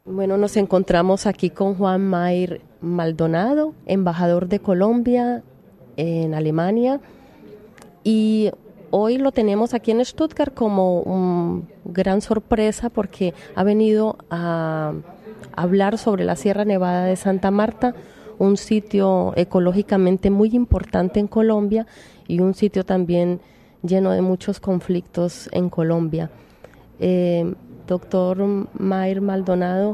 Bueno, nos encontramos aquí con Juan Mayr Maldonado, embajador de Colombia en Alemania, y hoy lo tenemos aquí en Stuttgart como una gran sorpresa porque ha venido a hablar sobre la Sierra Nevada de Santa Marta, un sitio ecológicamente muy importante en Colombia y un sitio también lleno de muchos conflictos en Colombia. Doctor Mayr Maldonado,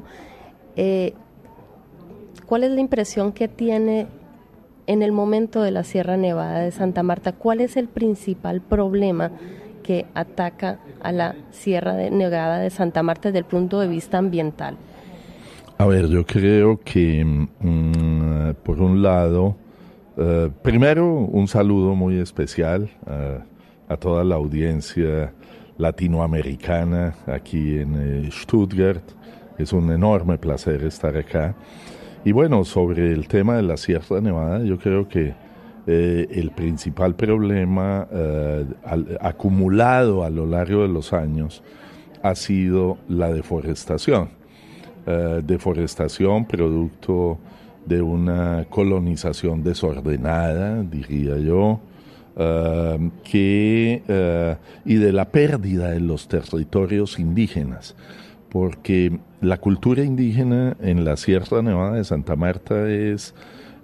¿cuál es la impresión que tiene en el momento de la Sierra Nevada de Santa Marta? ¿Cuál es el principal problema que ataca a la Sierra Nevada de Santa Marta desde el punto de vista ambiental? A ver, yo creo que por un lado, primero un saludo muy especial a toda la audiencia latinoamericana aquí en Stuttgart. Es un enorme placer estar acá. Y bueno, sobre el tema de la Sierra Nevada, yo creo que el principal problema acumulado a lo largo de los años ha sido la deforestación. Deforestación producto de una colonización desordenada, diría yo, y de la pérdida de los territorios indígenas, porque la cultura indígena en la Sierra Nevada de Santa Marta es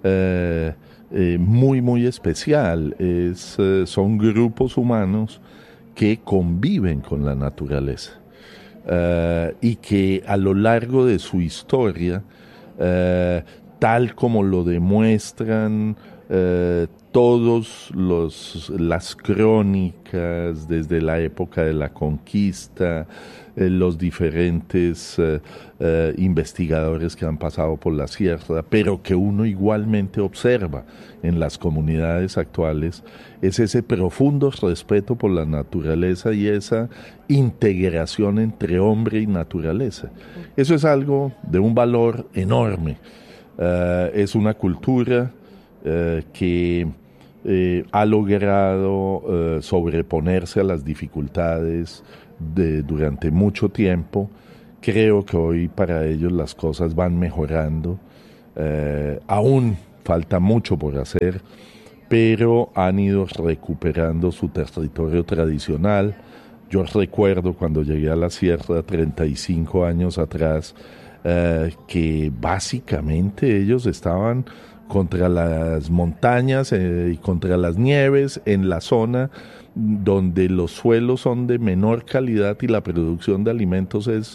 muy especial. Son grupos humanos que conviven con la naturaleza. Y que a lo largo de su historia, tal como lo demuestran todas las crónicas desde la época de la conquista, los diferentes investigadores que han pasado por la sierra, pero que uno igualmente observa en las comunidades actuales, es ese profundo respeto por la naturaleza y esa integración entre hombre y naturaleza. Eso es algo de un valor enorme. Es una cultura que ha logrado sobreponerse a las dificultades durante mucho tiempo. Creo que hoy para ellos las cosas van mejorando. Aún falta mucho por hacer, pero han ido recuperando su territorio tradicional. Yo recuerdo cuando llegué a la sierra 35 años atrás, que básicamente ellos estaban contra las montañas y contra las nieves en la zona donde los suelos son de menor calidad y la producción de alimentos es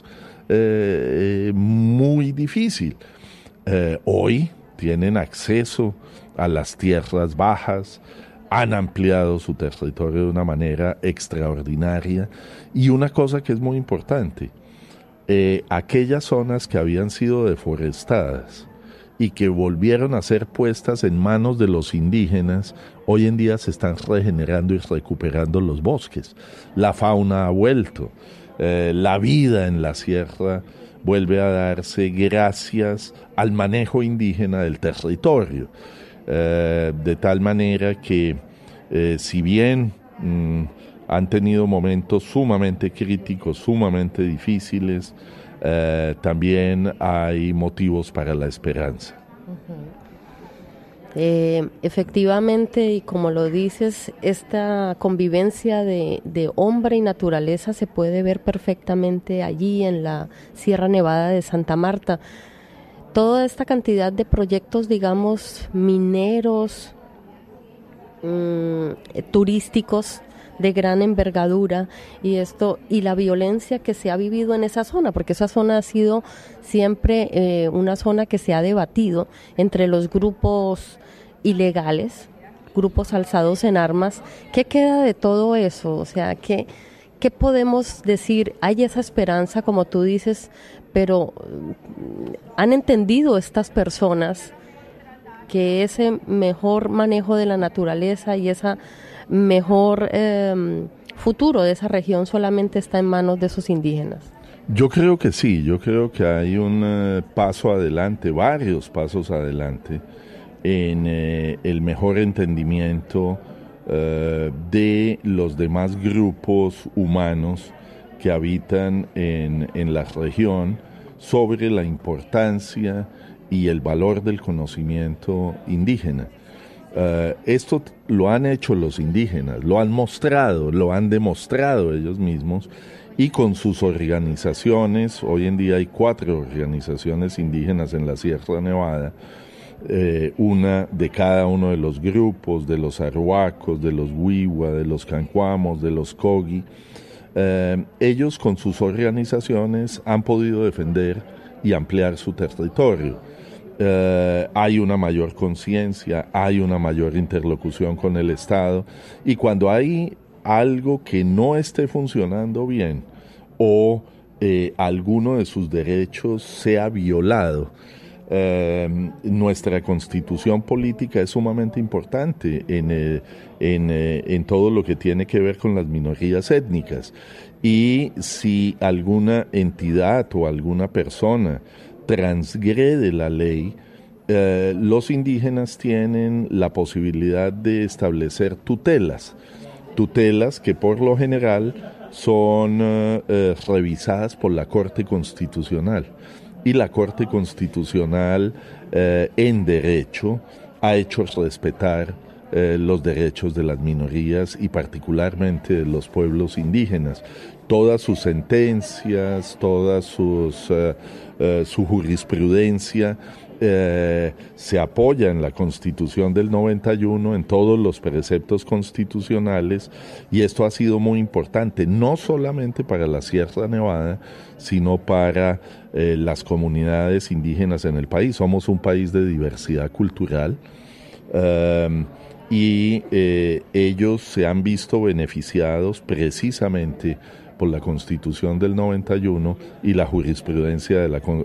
muy difícil. Hoy tienen acceso a las tierras bajas, han ampliado su territorio de una manera extraordinaria y una cosa que es muy importante, aquellas zonas que habían sido deforestadas y que volvieron a ser puestas en manos de los indígenas, hoy en día se están regenerando y recuperando los bosques. La fauna ha vuelto, la vida en la sierra vuelve a darse gracias al manejo indígena del territorio, de tal manera que si bien han tenido momentos sumamente críticos, sumamente difíciles, también hay motivos para la esperanza. Efectivamente, y como lo dices, esta convivencia de hombre y naturaleza se puede ver perfectamente allí en la Sierra Nevada de Santa Marta. Toda esta cantidad de proyectos, digamos, mineros, turísticos, de gran envergadura y la violencia que se ha vivido en esa zona, porque esa zona ha sido siempre una zona que se ha debatido entre los grupos ilegales, grupos alzados en armas. ¿Qué queda de todo eso? O sea, ¿qué podemos decir? Hay esa esperanza, como tú dices, pero ¿han entendido estas personas que ese mejor manejo de la naturaleza y esa mejor futuro de esa región solamente está en manos de sus indígenas? Yo creo que sí, yo creo que hay un paso adelante, varios pasos adelante en el mejor entendimiento de los demás grupos humanos que habitan en la región, sobre la importancia y el valor del conocimiento indígena. Esto lo han hecho los indígenas, lo han mostrado, lo han demostrado ellos mismos, y con sus organizaciones, hoy en día hay 4 organizaciones indígenas en la Sierra Nevada, una de cada uno de los grupos, de los arhuacos, de los wiwa, de los cancuamos, de los cogi. Ellos con sus organizaciones han podido defender y ampliar su territorio. Hay una mayor conciencia, hay una mayor interlocución con el Estado, y cuando hay algo que no esté funcionando bien o alguno de sus derechos sea violado, nuestra constitución política es sumamente importante en todo lo que tiene que ver con las minorías étnicas, y si alguna entidad o alguna persona transgrede la ley, los indígenas tienen la posibilidad de establecer tutelas que por lo general son revisadas por la Corte Constitucional, y la Corte Constitucional en derecho ha hecho respetar los derechos de las minorías y particularmente de los pueblos indígenas. Todas sus sentencias, toda su jurisprudencia se apoya en la Constitución del 91, en todos los preceptos constitucionales, y esto ha sido muy importante, no solamente para la Sierra Nevada, sino para las comunidades indígenas en el país. Somos un país de diversidad cultural, y ellos se han visto beneficiados precisamente por la Constitución del 91 y la jurisprudencia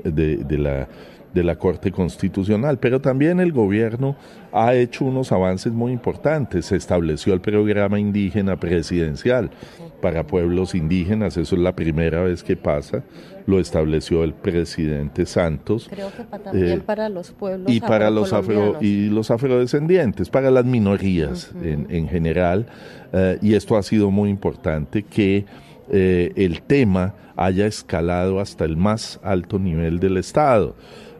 de la Corte Constitucional. Pero también el gobierno ha hecho unos avances muy importantes. Se estableció el programa indígena presidencial para pueblos indígenas. Eso es la primera vez que pasa. Lo estableció el presidente Santos. Creo que también para los pueblos y para los afrodescendientes, para las minorías en general. Y esto ha sido muy importante, que el tema haya escalado hasta el más alto nivel del Estado.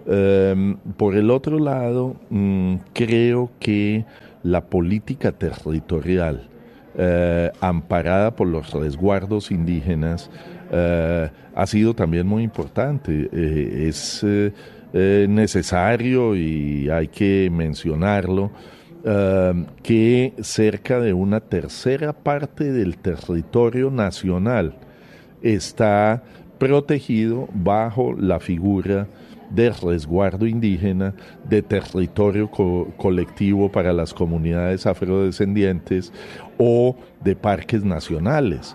Por el otro lado, creo que la política territorial amparada por los resguardos indígenas ha sido también muy importante. Es necesario, y hay que mencionarlo, que cerca de una tercera parte del territorio nacional está protegido bajo la figura de resguardo indígena, de territorio colectivo para las comunidades afrodescendientes o de parques nacionales.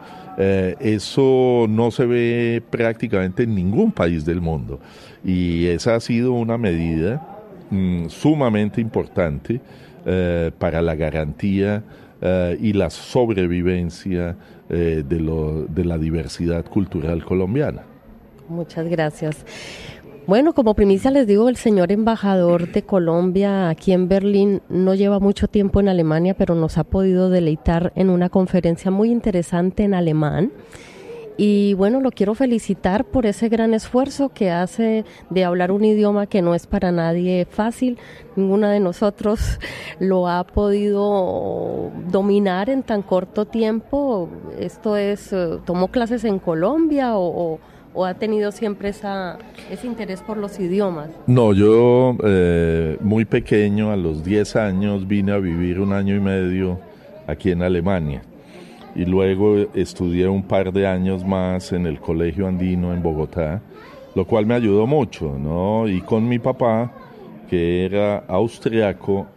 Eso no se ve prácticamente en ningún país del mundo, y esa ha sido una medida sumamente importante para la garantía y la sobrevivencia de la diversidad cultural colombiana. Muchas gracias. Bueno, como primicia les digo, el señor embajador de Colombia aquí en Berlín no lleva mucho tiempo en Alemania, pero nos ha podido deleitar en una conferencia muy interesante en alemán. Y bueno, lo quiero felicitar por ese gran esfuerzo que hace de hablar un idioma que no es para nadie fácil. Ninguna de nosotros lo ha podido dominar en tan corto tiempo. Esto es, ¿tomó clases en Colombia o ha tenido siempre ese interés por los idiomas? No, yo muy pequeño, a los 10 años, vine a vivir 1 año y medio aquí en Alemania. Y luego estudié un par de años más en el Colegio Andino en Bogotá, lo cual me ayudó mucho, ¿no? Y con mi papá, que era austriaco,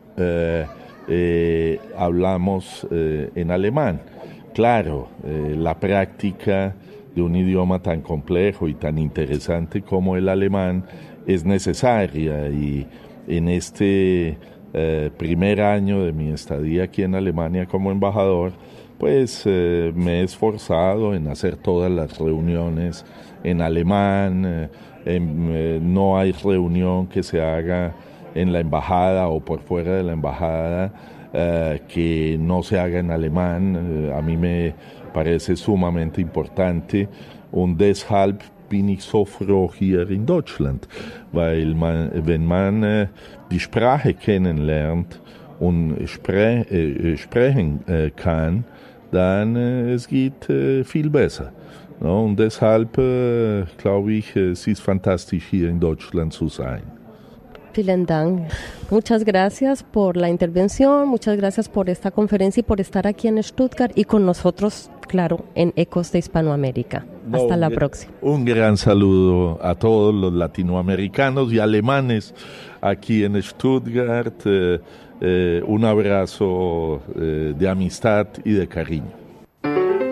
hablamos en alemán. Claro, la práctica de un idioma tan complejo y tan interesante como el alemán es necesaria, y en este primer año de mi estadía aquí en Alemania como embajador, pues me he esforzado en hacer todas las reuniones en alemán. No hay reunión que se haga en la embajada o por fuera de la embajada que no se haga en alemán. A mí me parece sumamente importante. Un Deshalb bin ich so froh hier in Deutschland, weil wenn man die Sprache kennenlernt und sprechen kann, dann es geht viel besser. No, und deshalb glaube ich, es ist fantastisch hier in Deutschland zu sein. Vielen Dank. Muchas gracias por la intervención, muchas gracias por esta conferencia y por estar aquí en Stuttgart y con nosotros, claro, en Ecos de Hispanoamérica. Hasta la próxima. Un gran saludo a todos los latinoamericanos y alemanes aquí en Stuttgart. Un abrazo de amistad y de cariño.